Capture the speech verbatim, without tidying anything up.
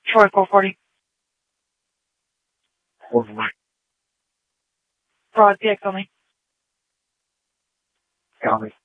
Troy four forty. four forty. Broad P X only. Copy.